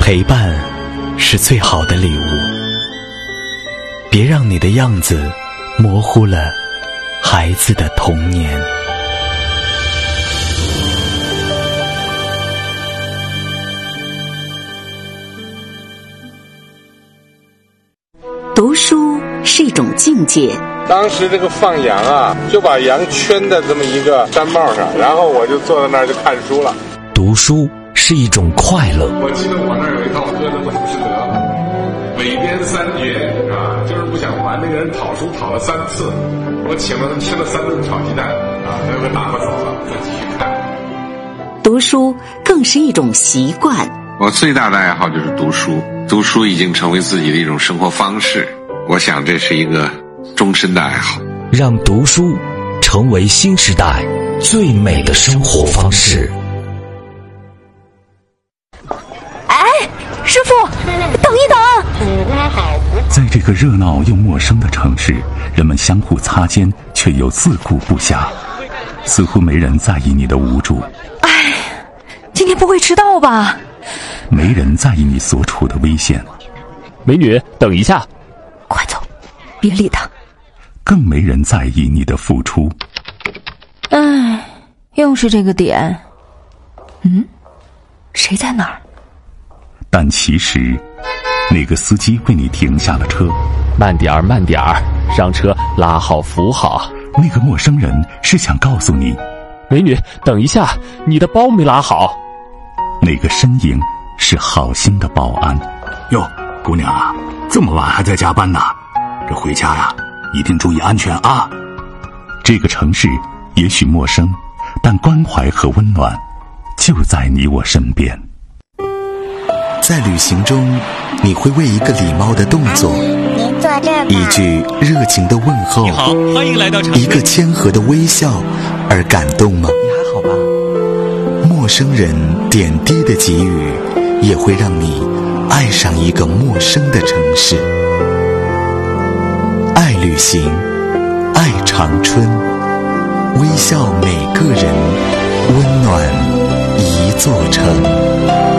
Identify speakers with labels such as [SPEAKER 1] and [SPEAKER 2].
[SPEAKER 1] 陪伴是最好的礼物，别让你的样子模糊了孩子的童年。
[SPEAKER 2] 读书是一种境界。
[SPEAKER 3] 当时这个放羊啊，就把羊圈在这么一个山帽上，然后我就坐在那儿就看书了。
[SPEAKER 1] 读书是一种快乐。
[SPEAKER 3] 我记得我那儿有一套歌的不是得韦编三绝啊，就是不想还那个人讨书讨了3次，我请了他吃了3顿炒鸡蛋啊，他就打发走了，再继续看。
[SPEAKER 2] 读书更是一种习惯。
[SPEAKER 4] 我最大的爱好就是读书，读书已经成为自己的一种生活方式，我想这是一个终身的爱好。
[SPEAKER 1] 让读书成为新时代最美的生活方式。
[SPEAKER 5] 师傅，等一等！
[SPEAKER 6] 在这个热闹又陌生的城市，人们相互擦肩，却又自顾不暇，似乎没人在意你的无助。
[SPEAKER 5] 哎，今天不会迟到吧？
[SPEAKER 6] 没人在意你所处的危险。
[SPEAKER 7] 美女，等一下！
[SPEAKER 5] 快走，别理他。
[SPEAKER 6] 更没人在意你的付出。
[SPEAKER 5] 哎，又是这个点。谁在哪儿？
[SPEAKER 6] 但其实那个司机为你停下了车。
[SPEAKER 7] 慢点儿，慢点儿，让车拉好扶好。
[SPEAKER 6] 那个陌生人是想告诉你，
[SPEAKER 7] 美女，等一下，你的包没拉好。
[SPEAKER 6] 那个身影是好心的保安。
[SPEAKER 8] 哟，姑娘啊，这么晚还在加班呢，这回家呀，一定注意安全啊。
[SPEAKER 6] 这个城市也许陌生，但关怀和温暖就在你我身边。
[SPEAKER 1] 在旅行中，你会为一个礼貌的动作，一句热情的问候，
[SPEAKER 9] 你好，欢迎来到城市，
[SPEAKER 1] 一个谦和的微笑而感动吗？
[SPEAKER 9] 你还好吧？
[SPEAKER 1] 陌生人点滴的给予，也会让你爱上一个陌生的城市。爱旅行，爱长春，微笑每个人，温暖一座城。